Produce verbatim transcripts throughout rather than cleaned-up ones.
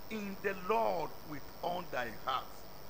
in the Lord with all thy heart.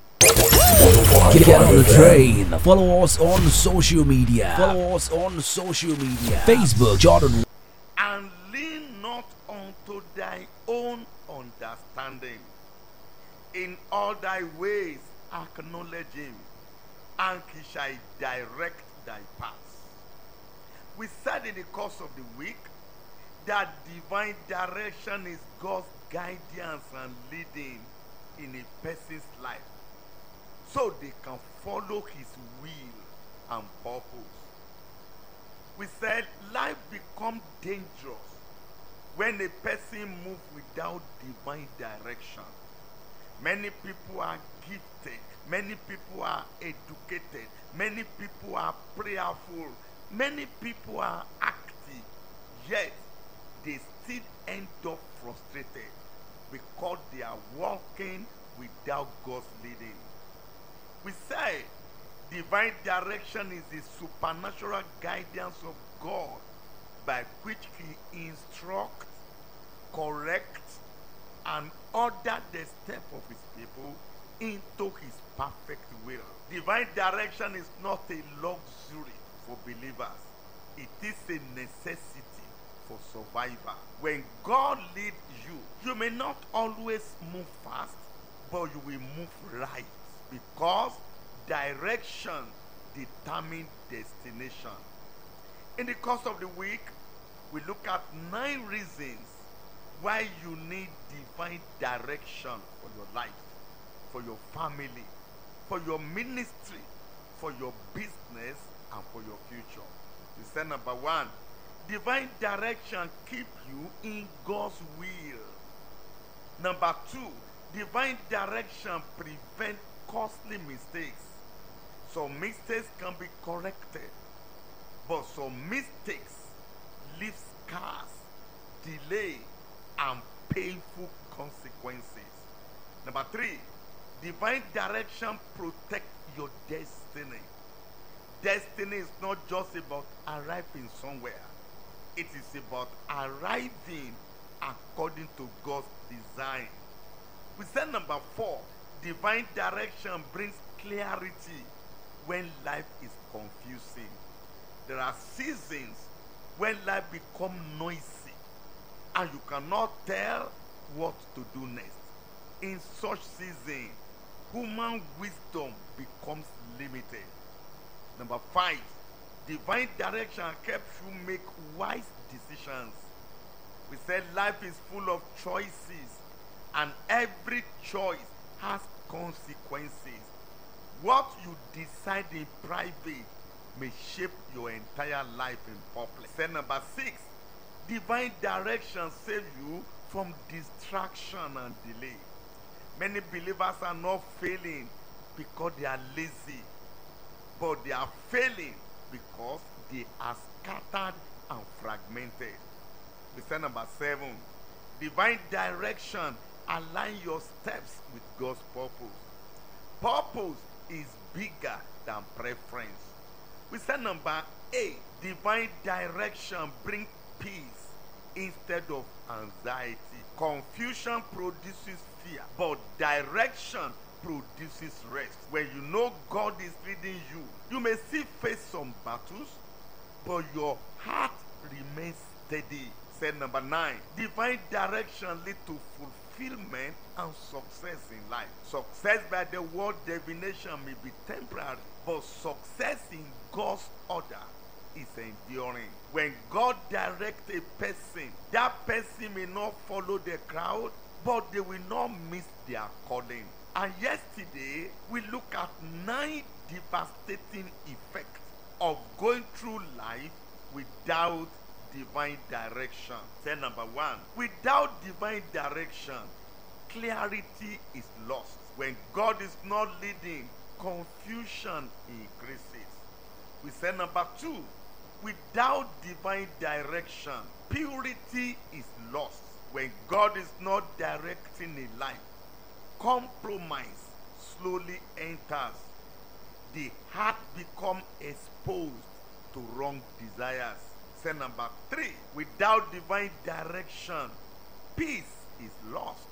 Get on the train. Follow us on social media. Follow us on social media. Facebook, Jordan. And lean not unto thy own understanding. In all thy ways acknowledge him, and he shall direct thy paths. We said in the course of the week that divine direction is God's guidance and leading in a person's life, so they can follow his will and purpose. We said life becomes dangerous when a person moves without divine direction. Many people are gifted, many people are educated, many people are prayerful, many people are active, yet they still end up frustrated because they are walking without God's leading. We say divine direction is the supernatural guidance of God by which he instructs, corrects, and orders the step of his people into his perfect will. Divine direction is not a luxury for believers. It is a necessity for survival. When God leads you, you may not always move fast, but you will move right, because direction determines destination. In the course of the week, we look at nine reasons why you need divine direction for your life, for your family, for your ministry, for your business, and for your future. We say number one, divine direction keep you in God's will. Number two, divine direction prevent costly mistakes. Some mistakes can be corrected, but some mistakes leave scars, delay, and painful consequences. Number three, divine direction protect your destiny. Destiny is not just about arriving somewhere. It is about arriving according to God's design. We said number four, divine direction brings clarity when life is confusing. There are seasons when life becomes noisy and you cannot tell what to do next. In such season, human wisdom becomes limited. Number five, divine direction helps you make wise decisions. We said life is full of choices, and every choice has consequences. What you decide in private may shape your entire life in public. Then number six, divine direction saves you from distraction and delay. Many believers are not failing because they are lazy, but they are failing because they are scattered and fragmented. We say number seven, divine direction align your steps with God's purpose. Purpose is bigger than preference. We say number eight, divine direction bring peace instead of anxiety. Confusion produces fear, but direction produces rest. When you know God is leading you, you may still face some battles, but your heart remains steady. Say number nine, divine direction lead to fulfillment and success in life. Success by the world definition may be temporary, but success in God's order is enduring. When God directs a person, that person may not follow the crowd, but they will not miss their calling. And yesterday, we look at nine devastating effects of going through life without divine direction. Say number one, without divine direction, clarity is lost. When God is not leading, confusion increases. We say number two, without divine direction, purity is lost. When God is not directing a life, compromise slowly enters. The heart becomes exposed to wrong desires. Say number three, without divine direction, peace is lost.